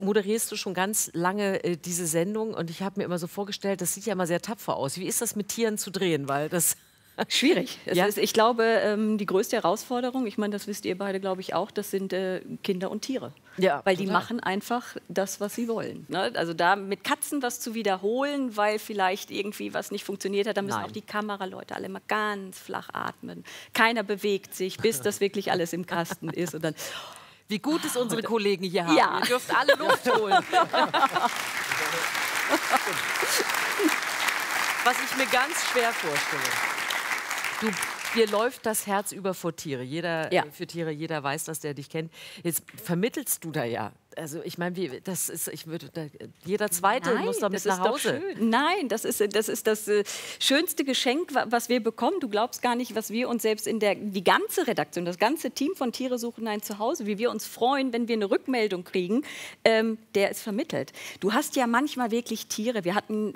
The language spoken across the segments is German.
moderierst du schon ganz lange diese Sendung und ich habe mir immer so vorgestellt, das sieht ja immer sehr tapfer aus. Wie ist das mit Tieren zu drehen? Weil das schwierig. Ja? Ich glaube, die größte Herausforderung, ich meine, das wisst ihr beide, glaube ich, auch, das sind Kinder und Tiere. Ja, weil die total. machen einfach das, was sie wollen. Ne? Also da mit Katzen was zu wiederholen, weil vielleicht irgendwie was nicht funktioniert hat, da müssen auch die Kameraleute alle mal ganz flach atmen. Keiner bewegt sich, bis das wirklich alles im Kasten ist. Und dann, wie gut es unsere Kollegen hier haben. Ja. Ihr dürft alle Luft holen. Was ich mir ganz schwer vorstelle. Dir läuft das Herz über vor Tiere. Für Tiere, jeder weiß, dass der dich kennt. Jetzt vermittelst du da ja. Also ich meine, jeder Zweite muss damit nach Hause. Nein, das ist das schönste Geschenk, was wir bekommen. Du glaubst gar nicht, was wir uns selbst die ganze Redaktion, das ganze Team von Tiere suchen ein Zuhause, wie wir uns freuen, wenn wir eine Rückmeldung kriegen, der ist vermittelt. Du hast ja manchmal wirklich Tiere. Wir hatten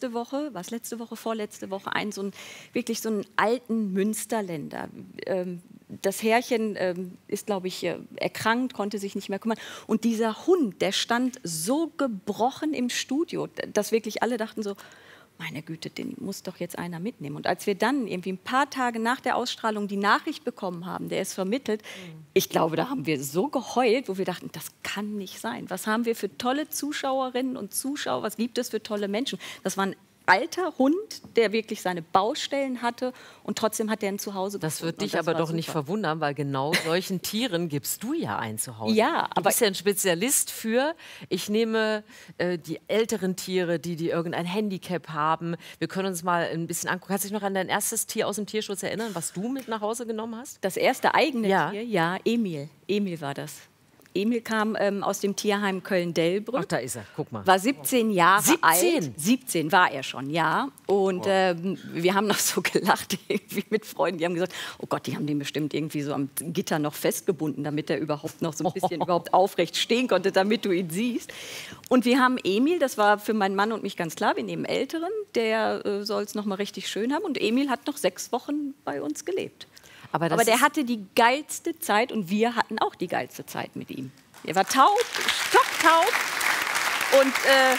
vorletzte Woche wirklich so einen alten Münsterländer. Das Herrchen ist, glaube ich, erkrankt, konnte sich nicht mehr kümmern. Und dieser Hund, der stand so gebrochen im Studio, dass wirklich alle dachten so, meine Güte, den muss doch jetzt einer mitnehmen. Und als wir dann irgendwie ein paar Tage nach der Ausstrahlung die Nachricht bekommen haben, der ist vermittelt, ich glaube, da haben wir so geheult, wo wir dachten, das kann nicht sein. Was haben wir für tolle Zuschauerinnen und Zuschauer, was gibt es für tolle Menschen? Das war ein alter Hund, der wirklich seine Baustellen hatte und trotzdem hat er ein Zuhause gefunden. Das wird dich aber doch nicht verwundern, weil genau solchen Tieren gibst du ja ein Zuhause. Ja, du bist ja ein Spezialist für, ich nehme die älteren Tiere, die irgendein Handicap haben. Wir können uns mal ein bisschen angucken. Kannst du dich noch an dein erstes Tier aus dem Tierschutz erinnern, was du mit nach Hause genommen hast? Das erste eigene Tier? Ja, Emil. Emil war das. Emil kam aus dem Tierheim Köln-Delbrück. Ach, da ist er. Guck mal. War 17 Jahre 17? alt. 17 war er schon, ja. Und wir haben noch so gelacht irgendwie mit Freunden. Die haben gesagt, oh Gott, die haben den bestimmt irgendwie so am Gitter noch festgebunden, damit er überhaupt noch so ein bisschen überhaupt aufrecht stehen konnte, damit du ihn siehst. Und wir haben Emil, das war für meinen Mann und mich ganz klar, wir nehmen Älteren, der soll es noch mal richtig schön haben. Und Emil hat noch 6 Wochen bei uns gelebt. Aber der hatte die geilste Zeit und wir hatten auch die geilste Zeit mit ihm. Er war taub, stocktaub und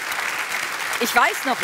ich weiß noch,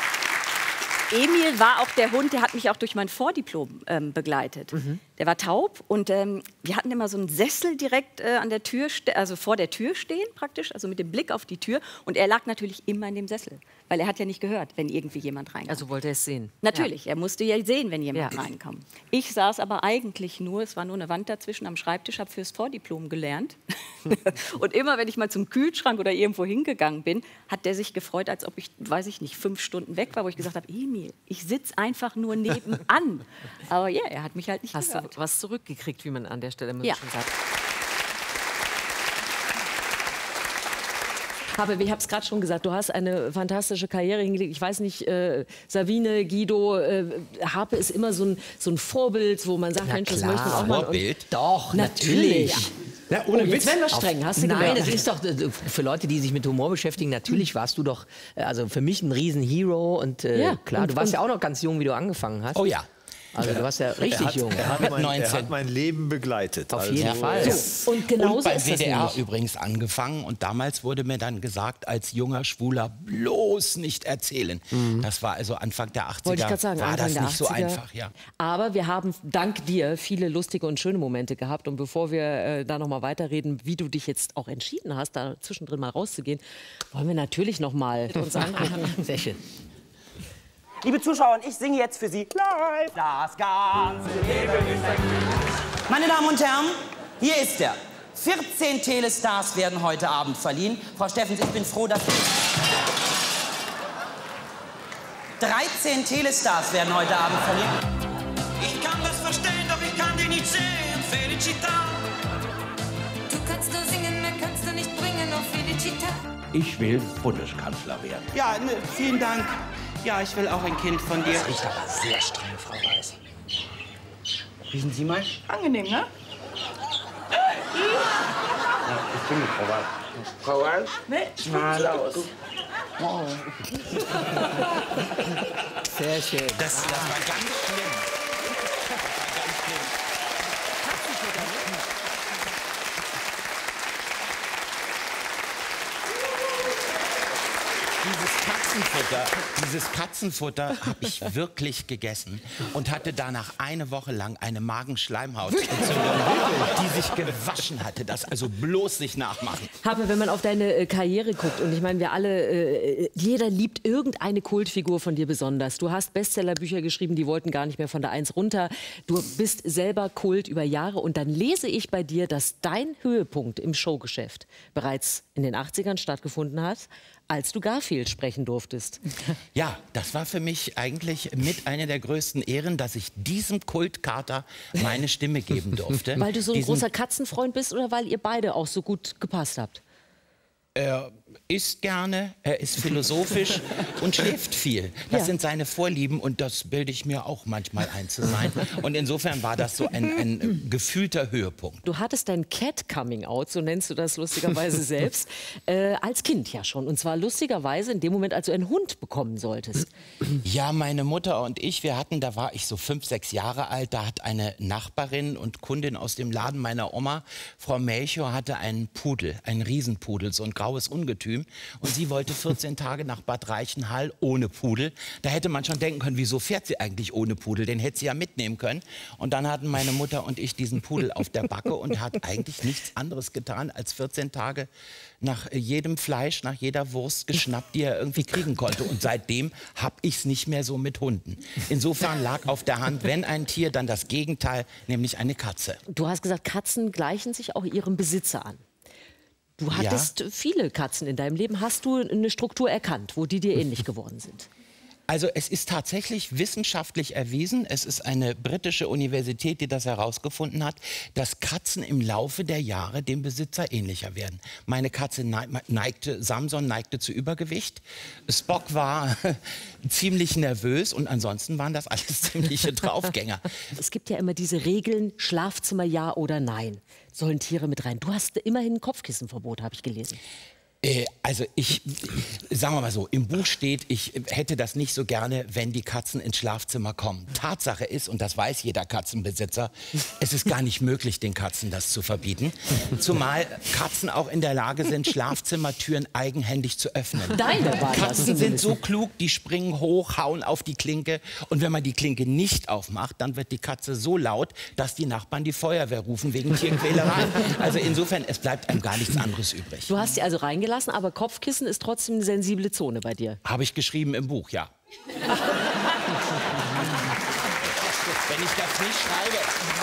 Emil war auch der Hund, der hat mich auch durch mein Vordiplom begleitet. Der war taub und wir hatten immer so einen Sessel direkt an der Tür, also vor der Tür stehen praktisch, also mit dem Blick auf die Tür. Und er lag natürlich immer in dem Sessel, weil er hat ja nicht gehört, wenn irgendwie jemand reinkam. Also wollte er es sehen? Natürlich, er musste ja sehen, wenn jemand reinkam. Ich saß aber eigentlich nur, es war nur eine Wand dazwischen am Schreibtisch, habe fürs Vordiplom gelernt. Und immer, wenn ich mal zum Kühlschrank oder irgendwo hingegangen bin, hat der sich gefreut, als ob ich, weiß ich nicht, 5 Stunden weg war, wo ich gesagt habe, Emil, ich sitze einfach nur nebenan. Aber ja, er hat mich halt nicht gehört. Hast du was zurückgekriegt, wie man an der Stelle schon sagt? Aber ich habe es gerade schon gesagt, du hast eine fantastische Karriere hingelegt. Ich weiß nicht, Savine, Guido, Harpe ist immer so ein Vorbild, wo man sagt, Mensch, das möchte man auch mal. Vorbild? Doch, natürlich. Ja, ohne Witz. Jetzt werden wir streng, hast du Nein, gemerkt. das ist doch für Leute, die sich mit Humor beschäftigen, natürlich warst du doch, also für mich ein Riesen-Hero und klar, du warst ja auch noch ganz jung, wie du angefangen hast. Oh ja. Also du warst ja richtig jung. Er hat mein Leben begleitet. Auf jeden Fall. So, und genauso beim ist das WDR nämlich. übrigens angefangen und damals wurde mir dann gesagt, als junger Schwuler bloß nicht erzählen. Das war also Anfang der 80er. Wollte ich gerade sagen, war Anfang das der nicht so 80er. einfach, ja. Aber wir haben dank dir viele lustige und schöne Momente gehabt. Und bevor wir da noch mal weiterreden, wie du dich jetzt auch entschieden hast, da zwischendrin mal rauszugehen, wollen wir natürlich noch mal uns angucken. Sehr schön. Liebe Zuschauer, ich singe jetzt für Sie live. Das ganze Leben ist ein Glück. Meine Damen und Herren, hier ist er. 14 Telestars werden heute Abend verliehen. Frau Steffens, ich bin froh, dass... 13 Telestars werden heute Abend verliehen. Ich kann das verstehen, doch ich kann die nicht sehen. Felicita. Du kannst nur singen, mehr kannst du nicht bringen, oh Felicita. Ich will Bundeskanzler werden. Ja, vielen Dank. Ja, ich will auch ein Kind von dir. Das riecht aber sehr streng, Frau Weiß. Riechen Sie mal? Angenehm, ne? Ja, ich bin nicht Frau Weiß. Frau Weiß? Nee. Mal aus. Sehr schön. Das war ganz schlimm. dieses Katzenfutter habe ich wirklich gegessen und hatte danach eine Woche lang eine Magenschleimhautentzündung, die sich gewaschen hatte. Das also bloß nicht nachmachen. Aber wenn man auf deine Karriere guckt, und ich meine, wir alle, jeder liebt irgendeine Kultfigur von dir besonders. Du hast Bestsellerbücher geschrieben, die wollten gar nicht mehr von der 1 runter. Du bist selber Kult über Jahre und dann lese ich bei dir, dass dein Höhepunkt im Showgeschäft bereits in den 80ern stattgefunden hat, als du Garfield sprechen durftest. Ja, das war für mich eigentlich mit einer der größten Ehren, dass ich diesem Kultkater meine Stimme geben durfte. Weil du so ein großer Katzenfreund bist oder weil ihr beide auch so gut gepasst habt? Er isst gerne, er ist philosophisch und schläft viel. Das sind seine Vorlieben und das bilde ich mir auch manchmal ein zu sein. Und insofern war das so ein gefühlter Höhepunkt. Du hattest dein Cat-Coming-out, so nennst du das lustigerweise selbst, als Kind ja schon. Und zwar lustigerweise in dem Moment, als du einen Hund bekommen solltest. Ja, meine Mutter und ich, da war ich so 5, 6 Jahre alt, da hat eine Nachbarin und Kundin aus dem Laden meiner Oma, Frau Melchior, hatte einen Pudel, einen Riesenpudel, so ein graues Ungetüm. Und sie wollte 14 Tage nach Bad Reichenhall ohne Pudel. Da hätte man schon denken können, wieso fährt sie eigentlich ohne Pudel? Den hätte sie ja mitnehmen können. Und dann hatten meine Mutter und ich diesen Pudel auf der Backe und hat eigentlich nichts anderes getan, als 14 Tage nach jedem Fleisch, nach jeder Wurst geschnappt, die er irgendwie kriegen konnte. Und seitdem habe ich es nicht mehr so mit Hunden. Insofern lag auf der Hand, wenn ein Tier, dann das Gegenteil, nämlich eine Katze. Du hast gesagt, Katzen gleichen sich auch ihrem Besitzer an. Du hattest viele Katzen in deinem Leben. Hast du eine Struktur erkannt, wo die dir ähnlich geworden sind? Also es ist tatsächlich wissenschaftlich erwiesen, es ist eine britische Universität, die das herausgefunden hat, dass Katzen im Laufe der Jahre dem Besitzer ähnlicher werden. Meine Katze Samson neigte zu Übergewicht, Spock war ziemlich nervös und ansonsten waren das alles ziemliche Draufgänger. Es gibt ja immer diese Regeln, Schlafzimmer ja oder nein. Sollen Tiere mit rein? Du hast immerhin ein Kopfkissenverbot, habe ich gelesen. Also sagen wir mal so, im Buch steht, ich hätte das nicht so gerne, wenn die Katzen ins Schlafzimmer kommen. Tatsache ist, und das weiß jeder Katzenbesitzer, es ist gar nicht möglich, den Katzen das zu verbieten. Zumal Katzen auch in der Lage sind, Schlafzimmertüren eigenhändig zu öffnen. Deine war Katzen sind so klug, die springen hoch, hauen auf die Klinke. Und wenn man die Klinke nicht aufmacht, dann wird die Katze so laut, dass die Nachbarn die Feuerwehr rufen wegen Tierquälerei. Also insofern, es bleibt einem gar nichts anderes übrig. Du hast sie also reingelassen, aber Kopfkissen ist trotzdem eine sensible Zone bei dir. Habe ich geschrieben im Buch, ja. Wenn ich das nicht schreibe...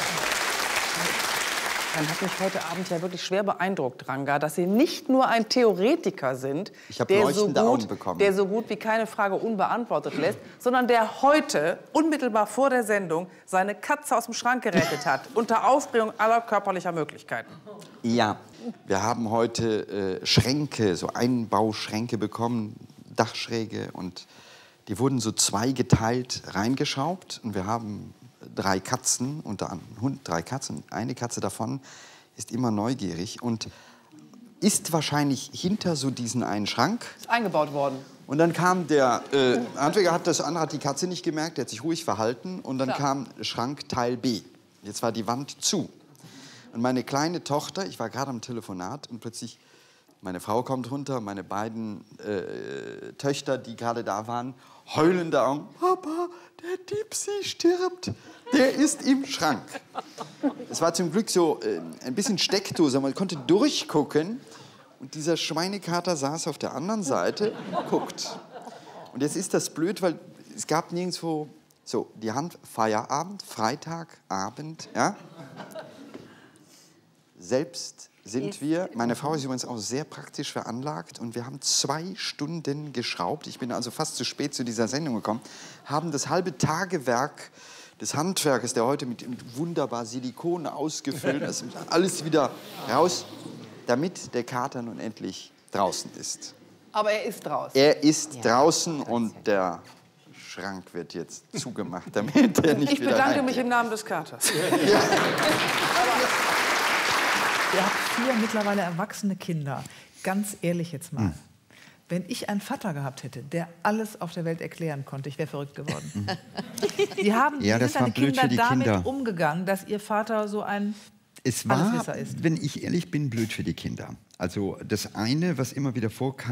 Dann hat mich heute Abend ja wirklich schwer beeindruckt, Ranga, dass Sie nicht nur ein Theoretiker sind, der so gut wie keine Frage unbeantwortet lässt, sondern der heute, unmittelbar vor der Sendung, seine Katze aus dem Schrank gerettet hat, unter Aufbringung aller körperlicher Möglichkeiten. Ja, wir haben heute Schränke, so Einbauschränke bekommen, Dachschräge, und die wurden so zweigeteilt reingeschraubt und wir haben 3 Katzen, unter anderem Hund, 3 Katzen. Eine Katze davon ist immer neugierig und ist wahrscheinlich hinter so diesen einen Schrank. Ist eingebaut worden. Und dann kam der Handwerker, hat die Katze nicht gemerkt, der hat sich ruhig verhalten. Und dann kam Schrank Teil B. Jetzt war die Wand zu. Und meine kleine Tochter, ich war gerade am Telefonat und plötzlich, meine Frau kommt runter, meine beiden Töchter, die gerade da waren, heulende Augen. Papa, der Dipsy stirbt. Der ist im Schrank. Es war zum Glück so ein bisschen Steckdose, man konnte durchgucken. Und dieser Schweinekater saß auf der anderen Seite und guckt. Und jetzt ist das blöd, weil es gab nirgendwo so die Hand, Feierabend, Freitagabend, ja. Selbst sind wir, meine Frau ist übrigens auch sehr praktisch veranlagt und wir haben 2 Stunden geschraubt. Ich bin also fast zu spät zu dieser Sendung gekommen, haben das halbe Tagewerk des Handwerkers, der heute mit wunderbar Silikon ausgefüllt ist, alles wieder raus, damit der Kater nun endlich draußen ist. Aber er ist draußen. Er ist draußen und der Schrank wird jetzt zugemacht, damit er nicht wieder reingeht. Ich bedanke mich im Namen des Katers. Ja. Ihr habt 4 mittlerweile erwachsene Kinder. Ganz ehrlich jetzt mal. Wenn ich einen Vater gehabt hätte, der alles auf der Welt erklären konnte, ich wäre verrückt geworden. Die haben deine Kinder damit umgegangen, dass ihr Vater so ein Alleswisser ist. Wenn ich ehrlich bin, blöd für die Kinder. Also das eine, was immer wieder vorkam,